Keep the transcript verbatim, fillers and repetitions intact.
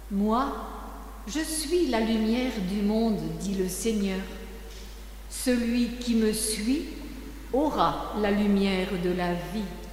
Moi, je suis la lumière du monde, dit le Seigneur. Celui qui me suit aura la lumière de la vie.